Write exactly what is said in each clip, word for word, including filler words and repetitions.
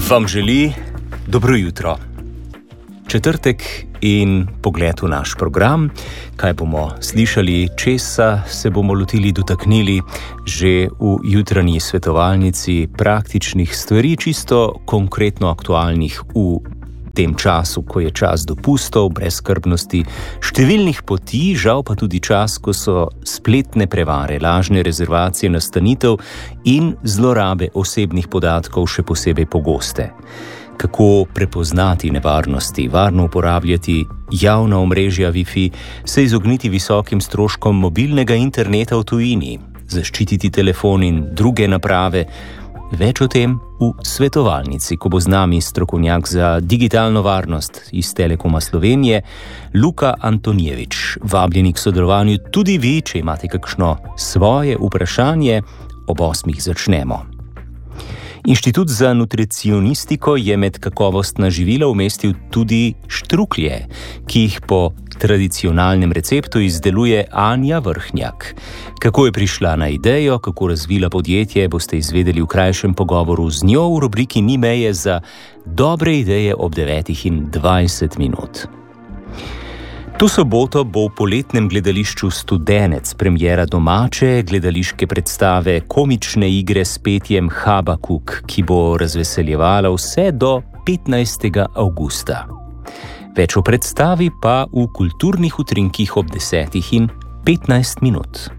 vam želi dobro jutro. Četrtek in pogled v naš program, kaj bomo slišali, česa se bomo lotili, dotaknili že v jutranji svetovalnici praktičnih stvari, čisto konkretno aktualnih v tem času, ko je čas dopustov, brezskrbnosti, številnih poti, žal pa tudi čas, ko so spletne prevare, lažne rezervacije nastanitev in zlorabe osebnih podatkov še posebej pogoste. Kako prepoznati nevarnosti, varno uporabljati javna omrežja Wi-Fi, se izogniti visokim stroškom mobilnega interneta v tujini, zaščititi telefon in druge naprave. Več o tem v svetovalnici, ko bo z nami strokovnjak za digitalno varnost iz Telekoma Slovenije, Luka Antonijevič. Vabljeni k sodelovanju tudi vi, če imate kakšno svoje vprašanje, ob osmih začnemo. Inštitut za nutricionistiko je med kakovostna živila umestil tudi štruklje, ki jih po tradicionalnem receptu izdeluje Anja Vrhnjak. Kako je prišla na idejo, kako razvila podjetje, boste izvedeli v krajšem pogovoru z njo v rubriki Ni meje za dobre ideje ob devetih in dvajset minut. To soboto bo v poletnem gledališču Studenec premiera domače gledališke predstave Komične igre s petjem Habakuk, ki bo razveseljevala vse do petnajstega avgusta. Več o predstavi pa v kulturnih utrinkih ob desetih in petnajst minut.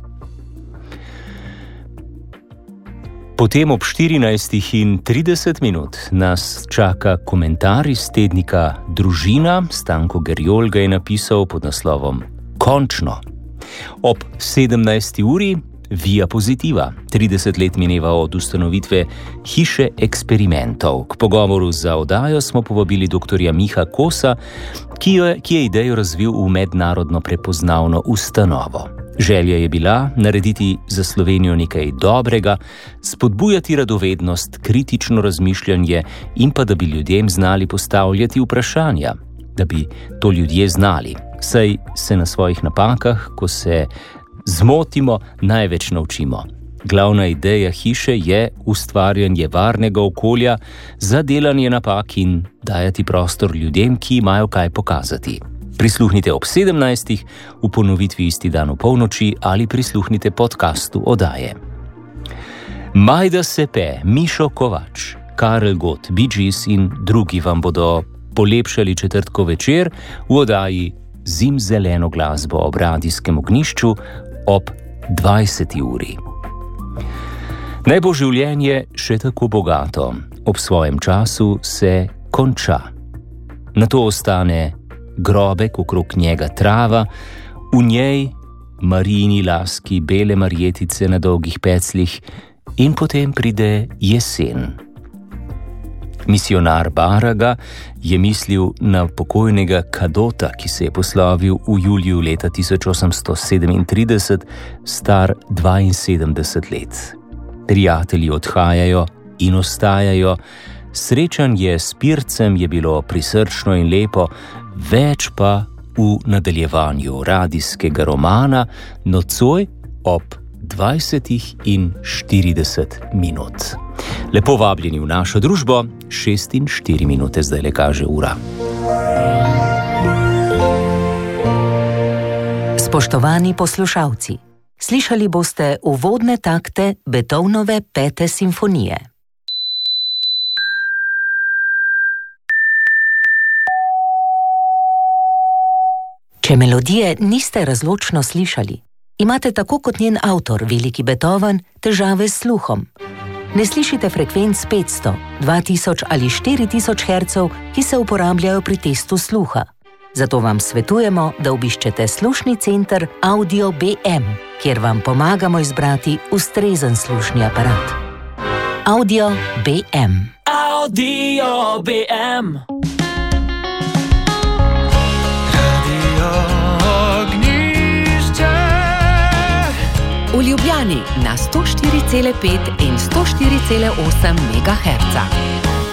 Potem ob štirinajstih in trideset minut nas čaka komentar iz tednika Družina. Stanko Gerjol ga je napisal pod naslovom Končno. Ob sedemnajsti uri Via Pozitiva. trideset let mineva od ustanovitve Hiše eksperimentov. K pogovoru za oddajo smo povabili doktorja Miha Kosa, ki je, ki je idejo razvil v mednarodno prepoznavno ustanovo. Želja je bila narediti za Slovenijo nekaj dobrega, spodbujati radovednost, kritično razmišljanje in pa da bi ljudem znali postavljati vprašanja, da bi to ljudje znali, saj se na svojih napakah, ko se zmotimo, največ naučimo. Glavna ideja hiše je ustvarjanje varnega okolja za delanje napak in dajati prostor ljudem, ki imajo kaj pokazati. Prisluhnite ob sedemnajstih, v ponovitvi isti dan v polnoči ali prisluhnite podcastu oddaje. Majda Sepe, Mišo Kovač, Karel Gott, Bee Gees in drugi vam bodo polepšali četrtkov večer v oddaji Zimzeleno glasbo ob radijskem ognjišču ob dvajseti uri. Naj bo življenje še tako bogato, ob svojem času se konča. Nato ostane grobek, okrog njega trava, v njej Marijini laski bele marjetice na dolgih pecljih in potem pride jesen. Misionar Baraga je mislil na pokojnega Kadota, ki se je poslovil v juliju leta tisoč osemsto sedemintrideset, star dvainsedemdeset let. Prijatelji odhajajo in ostajajo, srečanje s Pircem je bilo prisrčno in lepo, več pa v nadaljevanju radijskega romana Nocoj ob dvajsetih in štirideset minut. Lepo vabljeni v našo družbo, šest in štiri minute zdaj le kaže ura. Spoštovani poslušalci, slišali boste uvodne takte Beethovenove pete simfonije. Če melodije niste razločno slišali, imate tako kot njen avtor, veliki Beethoven, težave s sluhom. Ne slišite frekvenc petsto, dva tisoč ali štiri tisoč hercev, ki se uporabljajo pri testu sluha. Zato vam svetujemo, da obiščete slušni center Audio B M, kjer vam pomagamo izbrati ustrezen slušni aparat. Audio B M. Audio B M. V Ljubljani na sto štiri cela pet in sto štiri cela osem megaherca.